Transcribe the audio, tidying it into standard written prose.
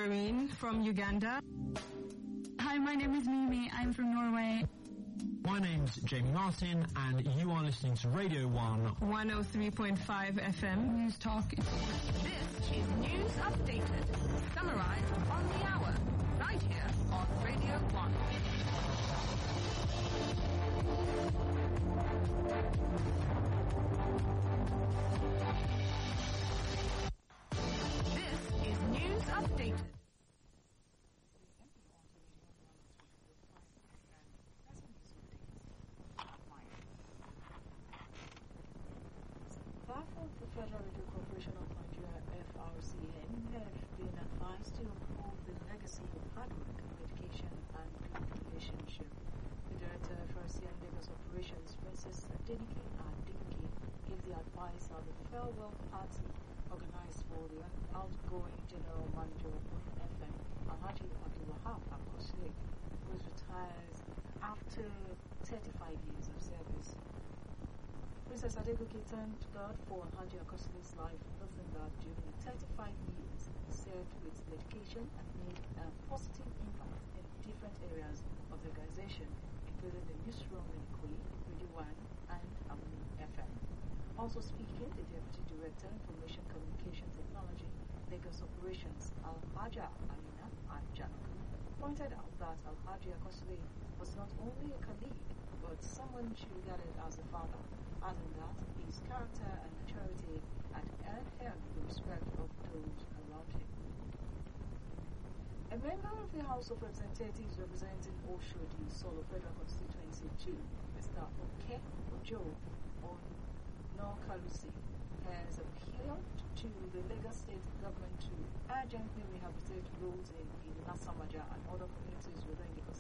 Doreen from Uganda. Hi, my name is Mimi. I'm from Norway. My name's Jamie Martin, and you are listening to Radio 1 103.5 FM News Talk. This is News Updated, summarized on the hour, right here on Radio 1. This is News Updated. Staff of the Federal Radio Corporation of Nigeria, FRCN, have been advised to uphold the legacy of hard work, dedication, and good relationship. The Director of FRCN Lagos Operations, Princess Adenike Adenike, gave the advice at the farewell party organized for the outgoing General Manager of FM, Alhaji Abdulwahab Akosle, who retires after 35 years of service. Princess Adegoke thanked God for Alhaji Akosle's life, noting that during 35 years he served with dedication and made a positive impact in different areas of the organization, including the newsroom in Ikoi, Radio 1, and Amuni FM. Also speaking, the Deputy Director, Information Communication Technology, Lagos Operations, Alhaja Amina Ajanaku, pointed out that Alhaji Akosle was not only a colleague, but someone she regarded as a father, adding that his character and maturity had earned him the respect of those around him. A member of the House of Representatives representing Oshodi Solo Federal Constituency 2, Mr. Oke Ojo Onokalusi, has appealed to the Lagos State government to urgently rehabilitate roads in Nasamaja